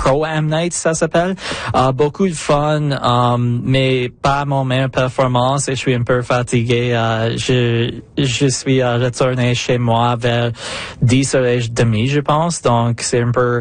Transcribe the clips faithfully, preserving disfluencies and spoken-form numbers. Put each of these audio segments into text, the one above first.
Pro-Am Night, ça s'appelle. Uh, beaucoup de fun, um, mais pas mon meilleure performance et je suis un peu fatigué. Uh, je, je suis uh, retourné chez moi vers dix heures trente, je pense. Donc, c'est un peu,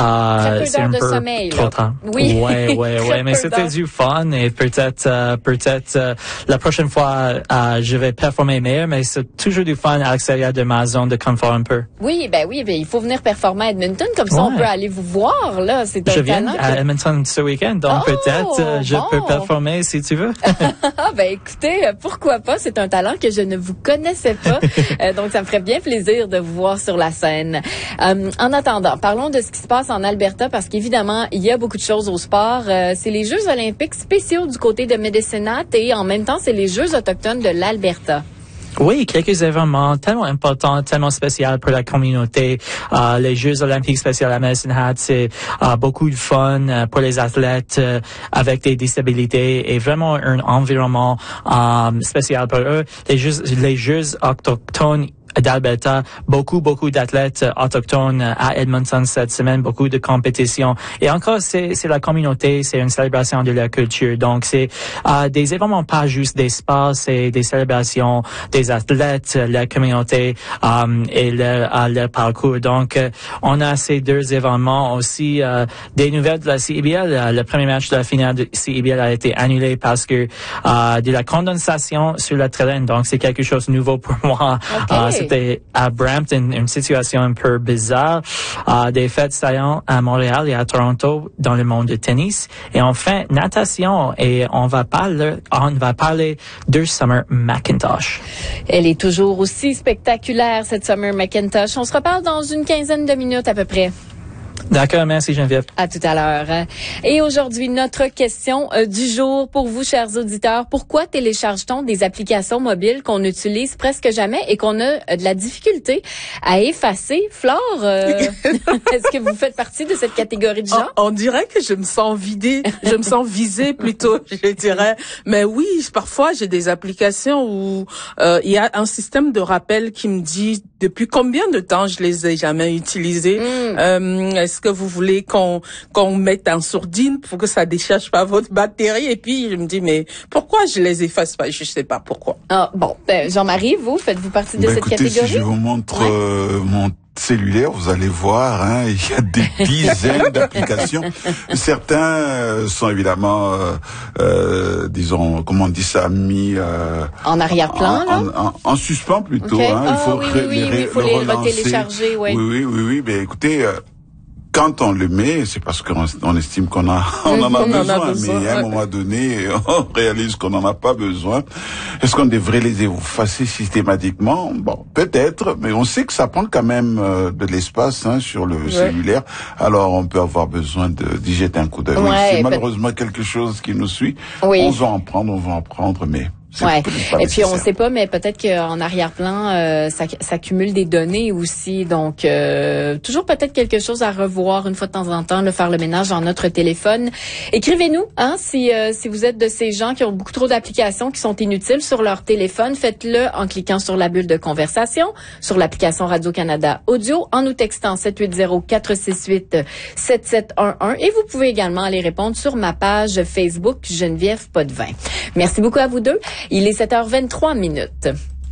uh, c'est un de peu sommeil, trop là. tard. Oui. Ouais, ouais, ouais. Mais c'était du fun et peut-être, uh, peut-être, uh, la prochaine fois, uh, je vais performer meilleur, mais c'est toujours du fun à l'extérieur de ma zone de confort un peu. Oui, ben oui, ben il faut venir performer à Edmonton, comme ça Ouais. on peut aller vous voir, là. C'est un Je viens talent à que... Edmonton ce week-end, donc Oh, peut-être uh, je bon. peux performer si tu veux. Ah, ben écoutez, euh, pourquoi pas, c'est un talent que je ne vous connaissais pas, euh, donc ça me ferait bien plaisir de vous voir sur la scène. Euh, en attendant, parlons de ce qui se passe en Alberta, parce qu'évidemment, il y a beaucoup de choses au sport. Euh, c'est les Jeux olympiques spéciaux du côté de Medicine Hat et en même temps, c'est les Jeux autochtones de l'Alberta. Oui, quelques événements tellement importants, tellement spéciaux pour la communauté. Euh, les Jeux olympiques spéciaux à Medicine Hat, c'est euh, beaucoup de fun euh, pour les athlètes euh, avec des disabilités et vraiment un environnement euh, spécial pour eux. Les Jeux, les Jeux autochtones d'Alberta, beaucoup, beaucoup d'athlètes euh, autochtones euh, à Edmonton cette semaine, beaucoup de compétitions. Et encore, c'est, c'est la communauté, c'est une célébration de la culture. Donc, c'est euh, des événements pas juste des sports, c'est des célébrations des athlètes, euh, la communauté euh, et leur, euh, leur parcours. Donc, euh, on a ces deux événements aussi. Euh, des nouvelles de la C E B L. Euh, le premier match de la finale de C E B L a été annulé parce que euh, de la condensation sur la traîne. Donc, c'est quelque chose de nouveau pour moi. Okay. Euh, C'était à Brampton, une situation un peu bizarre. Euh, des fêtes saillantes à Montréal et à Toronto dans le monde du tennis. Et enfin, natation. Et on va parler, on va parler de Summer McIntosh. Elle est toujours aussi spectaculaire, cette Summer McIntosh. On se reparle dans une quinzaine de minutes à peu près. D'accord, merci Geneviève. À tout à l'heure. Et aujourd'hui, notre question euh, du jour pour vous, chers auditeurs. Pourquoi télécharge-t-on des applications mobiles qu'on utilise presque jamais et qu'on a euh, de la difficulté à effacer? Flore, euh, est-ce que vous faites partie de cette catégorie de gens? On, on dirait que je me sens vidée, je me sens visée plutôt, je dirais. Mais oui, parfois j'ai des applications où euh, il y a un système de rappel qui me dit depuis combien de temps je les ai jamais utilisés. Mm. Euh, est-ce que vous voulez qu'on qu'on mette en sourdine pour que ça décharge pas votre batterie? Et puis je me dis mais pourquoi je les efface pas? Je sais pas pourquoi. Ah bon, ben, Jean-Marie, vous faites-vous partie de ben, cette écoutez, catégorie? Si je vous montre ouais. euh, mon cellulaire, vous allez voir, hein, il y a des dizaines d'applications. Certains euh, sont évidemment, euh, euh, disons, comment on dit ça, mis euh, en arrière-plan, en, en, en, en suspens plutôt. Okay. Hein, oh, il faut oui, ré, oui, oui, les, il faut le les relancer. retélécharger, oui. Oui, oui, oui, oui. Ben écoutez. Euh, Quand on le met, c'est parce qu'on on estime qu'on a, on en a, on besoin, en a besoin, mais à un ouais. moment donné, on réalise qu'on n'en a pas besoin. Est-ce qu'on devrait les effacer systématiquement? Bon, peut-être, mais on sait que ça prend quand même euh, de l'espace hein, sur le ouais. cellulaire. Alors, on peut avoir besoin de d'y jeter un coup d'œil. Ouais, oui, c'est malheureusement quelque chose qui nous suit. Oui. On va en prendre, on va en prendre, mais... Ouais. Et puis on sait pas, mais peut-être qu'en arrière-plan, euh, ça, ça cumule des données aussi. Donc euh, toujours peut-être quelque chose à revoir une fois de temps en temps, le faire le ménage dans notre téléphone. Écrivez-nous, hein, si euh, si vous êtes de ces gens qui ont beaucoup trop d'applications qui sont inutiles sur leur téléphone, faites-le en cliquant sur la bulle de conversation, sur l'application Radio-Canada Audio, en nous textant sept huit zéro quatre six huit sept sept un un. Et vous pouvez également aller répondre sur ma page Facebook Geneviève Potvin. Merci beaucoup à vous deux. Il est sept heures vingt-trois minutes.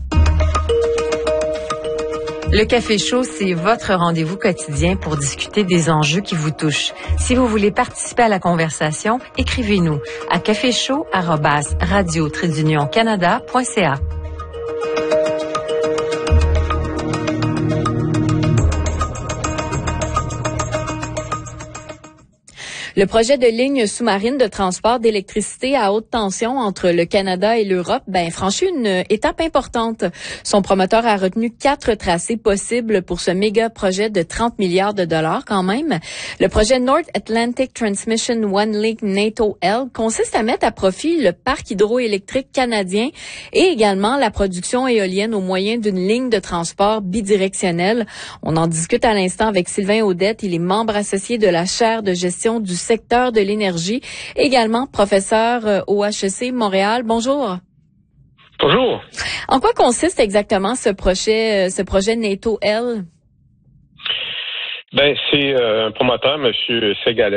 Le Café Chaud, c'est votre rendez-vous quotidien pour discuter des enjeux qui vous touchent. Si vous voulez participer à la conversation, écrivez-nous à caféchaud arobase radio trait d'union canada point c a. Le projet de ligne sous-marine de transport d'électricité à haute tension entre le Canada et l'Europe, ben, franchit une étape importante. Son promoteur a retenu quatre tracés possibles pour ce méga projet de trente milliards de dollars quand même. Le projet North Atlantic Transmission One Link NATO L consiste à mettre à profit le parc hydroélectrique canadien et également la production éolienne au moyen d'une ligne de transport bidirectionnelle. On en discute à l'instant avec Sylvain Audette. Il est membre associé de la chaire de gestion du secteur de l'énergie, également professeur au H E C Montréal. Bonjour. Bonjour. En quoi consiste exactement ce projet, ce projet NATO L? Ben, c'est euh, un promoteur, M. Segal.